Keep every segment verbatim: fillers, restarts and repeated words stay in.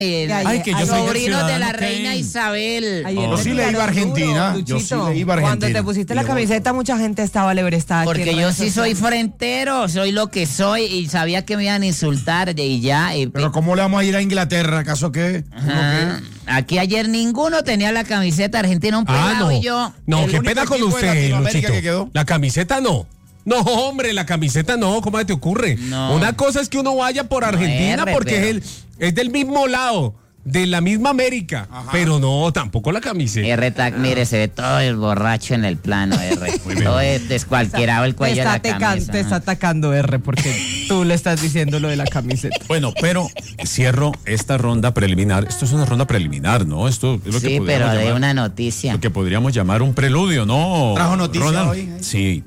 El, Ay, que yo al soy del sobrino de la Ciudadano reina Kane. Isabel. Ayer Yo te sí le iba a tiraron Argentina, duro, yo sí Luchito. le iba a Cuando Argentina. te pusiste la Y luego- camiseta, mucha gente estaba alebrestada. aquí Porque en yo redes sí soy sociales. frentero, soy lo que soy y sabía que me iban a insultar y ya. Y, Pero ¿cómo le vamos a ir a Inglaterra? ¿Acaso qué? ¿Uno Ajá. qué? Aquí ayer ninguno tenía la camiseta argentina, un Ah, pelado no. y yo. No, el qué único pena con equipo de usted, Latinoamérica Luchito. que quedó. La camiseta no. No, hombre, la camiseta no, ¿cómo te ocurre? No. Una cosa es que uno vaya por Argentina R, porque pero- es, el, es del mismo lado, de la misma América, pero no, tampoco la camiseta. R, tac, mire, se ve todo el borracho en el plano, R. Todo es descualquierado el Te cuello de está, la atacan- camisa. te está atacando R porque tú le estás diciendo lo de la camiseta. Bueno, pero cierro esta ronda preliminar. Esto es una ronda preliminar, ¿no? Esto es lo que Sí, podríamos pero de llamar, una noticia. lo que podríamos llamar un preludio, ¿no? ¿Trajo noticia Ronald? hoy? Sí.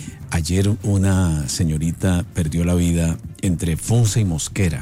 Ayer una señorita perdió la vida entre Funce y Mosquera.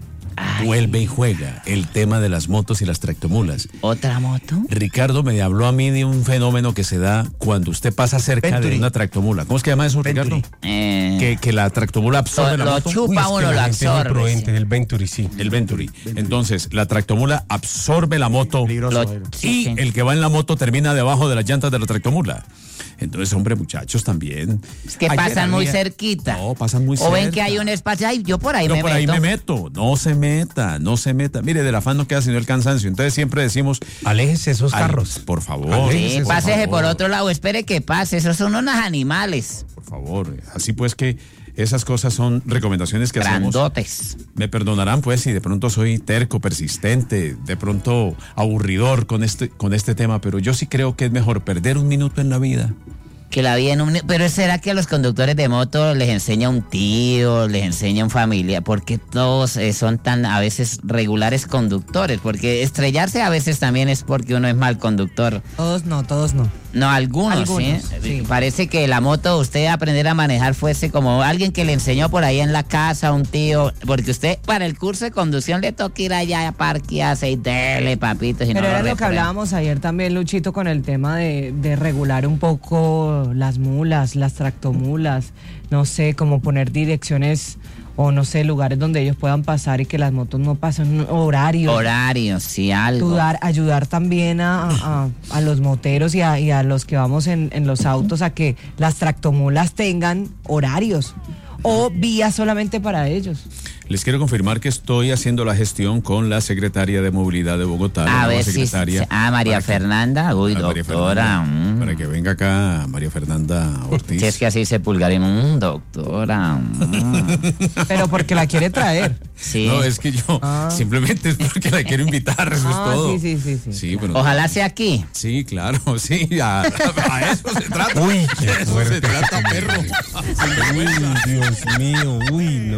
Ay, Vuelve y juega el tema de las motos y las tractomulas. ¿otra moto? Ricardo me habló a mí de un fenómeno que se da cuando usted pasa cerca Venturi. de una tractomula. ¿Cómo es que llama eso, Venturi. Ricardo? Eh, Que, que la tractomula absorbe lo, la lo moto. chupa Uy, es que uno, la lo gente es muy absorbe. prudente, sí. el Venturi, sí. El Venturi. Entonces, la tractomula absorbe la moto Peligroso. Lo- Jairo. sí, y sí. el que va en la moto termina debajo de las llantas de la tractomula. Entonces, hombre, muchachos, también. Es que Ayer pasan muy había- cerquita. No, pasan muy O ven cerca. que hay un espacio. Ay, yo por ahí Yo me por ahí meto. me meto. No se meta, no se meta. Mire, del afán no queda sino el cansancio. Entonces siempre decimos, Aléjese esos "Ay, carros. por favor. Aléjese, Sí, por pásese por favor, otro lado, espere que pase. Esos son unos animales Por favor. Así pues que esas cosas son recomendaciones que hacemos. grandotes. Me perdonarán pues si de pronto soy terco, persistente, de pronto aburridor con este, con este tema, pero yo sí creo que es mejor perder un minuto en la vida. Que la vida en un... Pero ¿será que a los conductores de moto les enseña un tío, les enseña un familiar? Porque todos eh, son tan a veces regulares conductores. Porque estrellarse a veces también es porque uno es mal conductor. Todos no, todos no. No, algunos, Algunos, ¿sí? sí. Parece que la moto, usted aprender a manejar fuese como alguien que le enseñó por ahí en la casa, un tío. Porque usted para el curso de conducción le toca ir allá a parquearse y dele, papito. Si Pero no era lo que reprende. hablábamos ayer también, Luchito, con el tema de, de regular un poco las mulas, las tractomulas, no sé, como poner direcciones o no sé, lugares donde ellos puedan pasar y que las motos no pasen, horarios. Horarios, sí, algo. Ayudar, ayudar también a, a- a los moteros y a, y a los que vamos en, en los autos a que las tractomulas tengan horarios o vías solamente para ellos. Les quiero confirmar que estoy haciendo la gestión con la secretaria de Movilidad de Bogotá, la A nueva ver si... secretaria, Ah, María para que- Fernanda. Uy, a María doctora. Fernanda, mm. para que venga acá María Fernanda Ortiz. Si es que así se pulgar en un doctora. mm. Pero porque la quiere traer. Sí. No, es que yo Ah. simplemente es porque la quiero invitar, eso Ah, es todo. sí, sí, sí, sí. Sí, bueno, Ojalá sea aquí. sí, claro, sí, a, a eso se trata. Uy, qué De eso se fuerte. trata, perro. Uy, Dios mío, uy, no.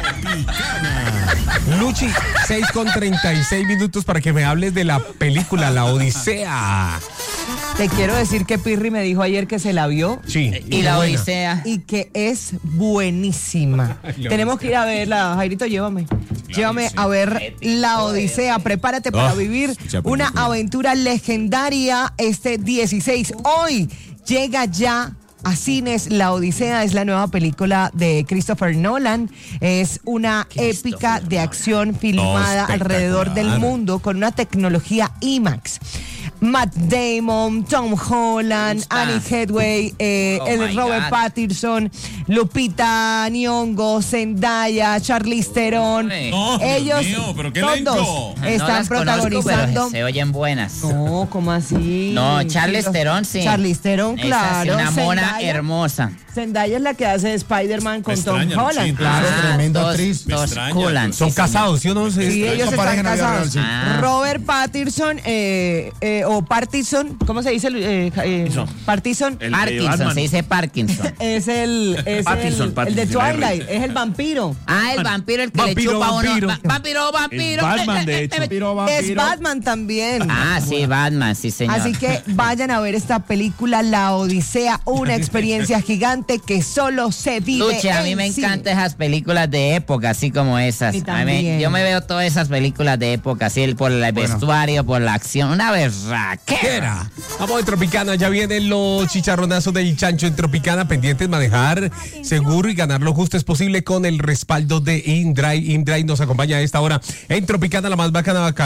Luchi, seis con treinta y seis minutos para que me hables de la película La Odisea. Te quiero decir que Pirri me dijo ayer que se la vio Sí. Y la buena. Odisea. y que es buenísima. La Tenemos que ir a verla, Jairito, llévame. Llévame a ver La Odisea. Prepárate para Oh, vivir escucha, una película. aventura legendaria este dieciséis. Hoy llega ya a cines La Odisea, es la nueva película de Christopher Nolan. Es una épica de acción filmada Oh, alrededor del espectacular. mundo con una tecnología IMAX. Matt Damon, Tom Holland, Gusta. Annie Hathaway, eh, Oh el my Robert God. Pattinson, Lupita Nyong'o, Zendaya, Charlize Theron. No, Dios Ellos mío, pero qué todos elenco. No están las conozco, protagonizando. pero se oyen buenas. No, ¿cómo así? No, Charlize Sí, Theron, sí. Charlize Theron, Esa sí, claro. una mona Zendaya. hermosa. Zendaya es la que hace de Spider-Man con Me Tom extraña, Holland. Luchito. Claro. Ah, tremenda dos, actriz. Me dos extraña. culan, Son sí, casados, ¿sí o no? Sí, ellos Esa están pareja en la vida casados. real, sí. Ah. Robert Pattinson, eh, eh, o Partison, ¿cómo se dice? Eh, eh, Partison. El de Parkinson, Batman. se dice Parkinson. Es el, es Pattinson, el, Pattinson, el de R. Twilight, es el vampiro. Ah, el vampiro, el que Vampiro, le chupa a uno. vampiro. Va- Vampiro, vampiro. Es Batman, de hecho. Vampiro, Es vampiro. Batman también. Ah, sí, Batman, sí, señor. Así que vayan a ver esta película, La Odisea, una experiencia gigante que solo se vive Luche, a mí en me cine. encantan esas películas de época, así como esas. Y A mí- también. yo me veo todas esas películas de época, así el- por el vestuario, por la acción, una berraca. berraquera. Vamos en Tropicana, ya vienen los chicharronazos del chancho en Tropicana, pendientes manejar seguro y ganar lo justo es posible con el respaldo de InDrive. InDrive nos acompaña a esta hora en Tropicana, la más bacana.